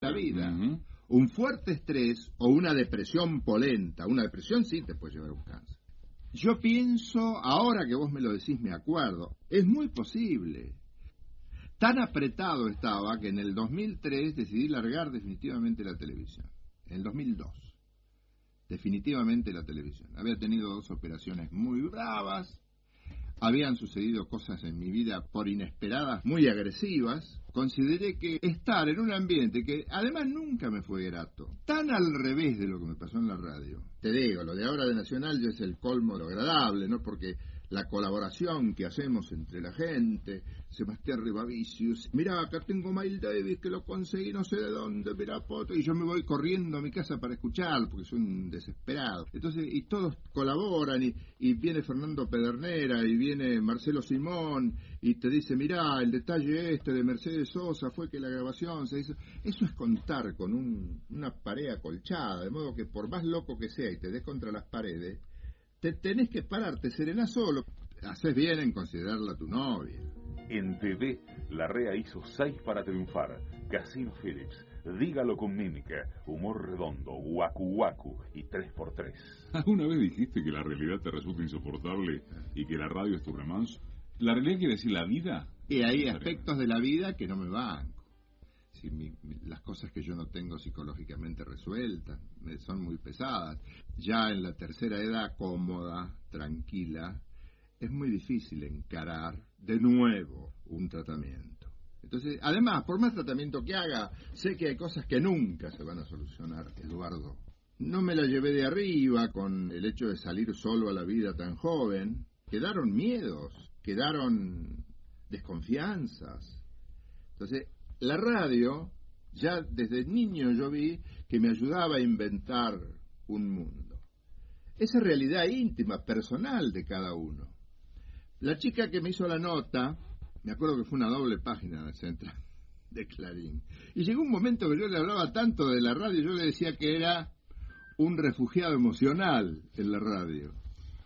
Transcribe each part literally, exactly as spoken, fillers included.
la vida. Uh-huh. Un fuerte estrés o una depresión polenta. Una depresión sí te puede llevar a un cáncer. Yo pienso, ahora que vos me lo decís, me acuerdo, es muy posible. Tan apretado estaba que en el dos mil tres decidí largar definitivamente la televisión. En el dos mil dos. Definitivamente la televisión. Había tenido dos operaciones muy bravas. Habían sucedido cosas en mi vida por inesperadas, muy agresivas. Consideré que estar en un ambiente que además nunca me fue grato, tan al revés de lo que me pasó en la radio. Te digo, lo de ahora de Nacional ya es el colmo de lo agradable, ¿no? Porque la colaboración que hacemos entre la gente, Sebastián Rivavicius, mirá, acá tengo Miles Davis que lo conseguí no sé de dónde, mirá, poto, y yo me voy corriendo a mi casa para escuchar, porque soy un desesperado. Entonces, y todos colaboran, y, y viene Fernando Pedernera, y viene Marcelo Simón, y te dice, mirá, el detalle este de Mercedes Sosa fue que la grabación se hizo. Eso es contar con un, una pared acolchada, de modo que por más loco que sea y te des contra las paredes, te tenés que parar, te serenás solo. Haces bien en considerarla tu novia. En T V, Larrea hizo seis para triunfar. Casino Phillips, Dígalo con mímica, Humor redondo, Waku Waku y tres por tres. ¿Alguna vez dijiste que la realidad te resulta insoportable y que la radio es tu remanso? ¿La realidad quiere decir la vida? Y hay aspectos de la vida que no me banco. Si mi, mi, las cosas que yo no tengo psicológicamente resueltas me son muy pesadas. Ya en la tercera edad, cómoda, tranquila, es muy difícil encarar de nuevo un tratamiento. Entonces, además, por más tratamiento que haga, sé que hay cosas que nunca se van a solucionar, Eduardo. No me la llevé de arriba con el hecho de salir solo a la vida tan joven. Quedaron miedos, quedaron desconfianzas. Entonces, la radio, ya desde niño yo vi que me ayudaba a inventar un mundo. Esa realidad íntima, personal de cada uno. La chica que me hizo la nota, me acuerdo que fue una doble página de Central de Clarín. Y llegó un momento que yo le hablaba tanto de la radio, yo le decía que era un refugiado emocional en la radio.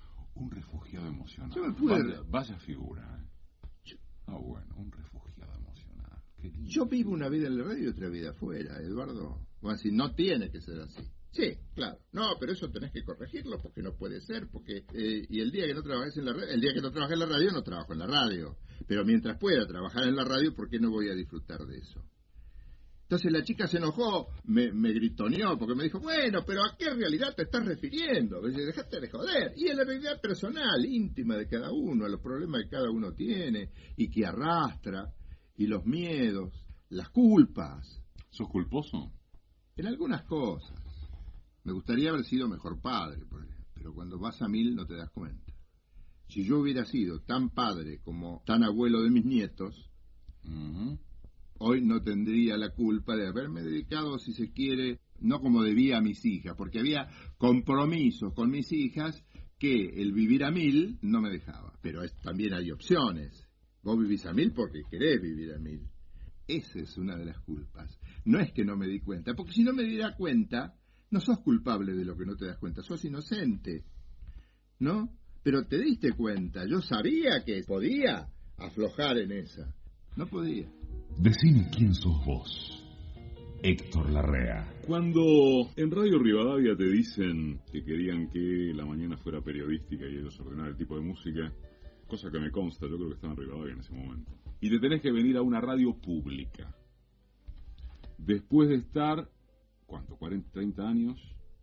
Un refugiado emocional. Yo me pude... Vaya, vaya figura. ¿eh? Ah, bueno, un refugiado emocional. Qué lindo. Yo vivo una vida en la radio y otra vida afuera, Eduardo. Bueno, así, no tiene que ser así. Sí, claro. No, pero eso tenés que corregirlo porque no puede ser, porque eh, y el día que no trabajes en la radio, el día que no trabajes en la radio no trabajo en la radio. Pero mientras pueda trabajar en la radio, ¿por qué no voy a disfrutar de eso? Entonces la chica se enojó, me, me gritoneó, porque me dijo, bueno, pero ¿a qué realidad te estás refiriendo? Me dice, dejate de joder. Y es la realidad personal, íntima de cada uno, a los problemas que cada uno tiene y que arrastra, y los miedos, las culpas. ¿Sos culposo? En algunas cosas. Me gustaría haber sido mejor padre, pero cuando vas a mil no te das cuenta. Si yo hubiera sido tan padre como tan abuelo de mis nietos, uh-huh. hoy no tendría la culpa de haberme dedicado, si se quiere, no como debía a mis hijas, porque había compromisos con mis hijas que el vivir a mil no me dejaba. Pero es, también hay opciones. Vos vivís a mil porque querés vivir a mil. Esa es una de las culpas. No es que no me di cuenta, porque si no me diera cuenta, no sos culpable de lo que no te das cuenta, sos inocente, ¿no? Pero te diste cuenta, yo sabía que podía aflojar en esa. No podía. Decime quién sos vos, Héctor Larrea. Cuando en Radio Rivadavia te dicen que querían que la mañana fuera periodística y ellos ordenar el tipo de música, cosa que me consta, yo creo que estaba en Rivadavia en ese momento, y te tenés que venir a una radio pública, después de estar, ¿cuánto? cuarenta, treinta años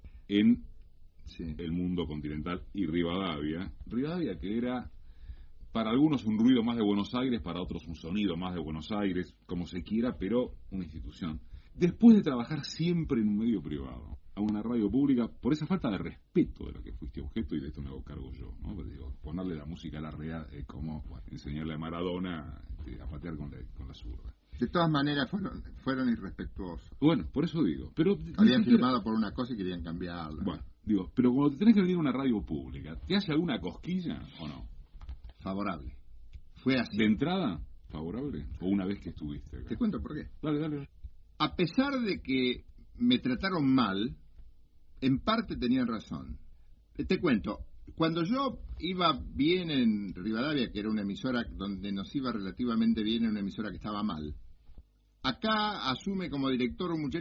en sí. el mundo continental y Rivadavia. Rivadavia que era para algunos un ruido más de Buenos Aires, para otros un sonido más de Buenos Aires, como se quiera, pero una institución. Después de trabajar siempre en un medio privado, a una radio pública, por esa falta de respeto de lo que fuiste objeto, y de esto me hago cargo yo, ¿no? Pues digo, ponerle la música a Larrea es como bueno, enseñarle a Maradona este, a patear con la, con la zurda. De todas maneras fueron, fueron irrespetuosos. Bueno, por eso digo. Pero habían siquiera... firmado por una cosa y querían cambiarla. Bueno, digo, pero cuando te tenés que venir a una radio pública, ¿te hace alguna cosquilla o no? Favorable. Fue así. ¿De entrada? ¿Favorable? ¿O una vez que estuviste acá? Te cuento por qué. Dale, dale. A pesar de que me trataron mal, en parte tenían razón. Te cuento, cuando yo iba bien en Rivadavia, que era una emisora donde nos iba relativamente bien, en una emisora que estaba mal, acá asume como director un muchacho